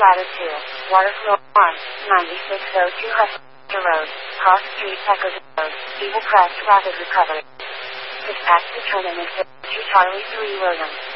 Ladder 2, Waterflow 1, 9602 Hustler Road, Cross Street, Echoes Road, Eagle Crest, Rapid Recovery. Dispatch to Tournament 2 Charlie 3 Williams.